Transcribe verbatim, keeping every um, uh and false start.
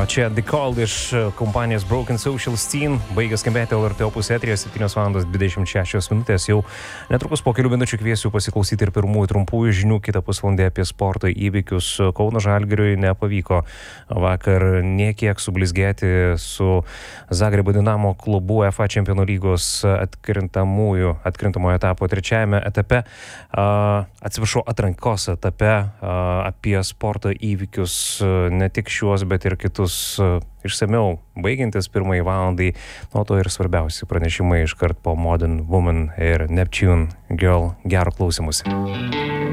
O čia The Call iš kompanijos Broken Social Scene. Baigė skambėti L R T Opus eteryje, septynios valandos dvidešimt šešios minutės. Jau netrukus po kelių minučių kviesiu pasiklausyti ir pirmųjų trumpųjų žinių. Kitą pusvalandį apie sporto įvykius. Kauno Žalgiriui nepavyko vakar niekiek sublizgėti su Zagrebo Dinamo klubu UEFA Čempionų lygos atkrintamųjų, atkrintamojo etapo trečiajame etape. Uh, atsiprašau, atrankos etape uh, apie sporto įvykius, uh, ne tik šiuos, bet ir kitus išsamiau baigiantis pirmai valandai. Nuo to ir svarbiausi pranešimai iškart po Modern Woman ir Neptune Girl. Gero klausymusi.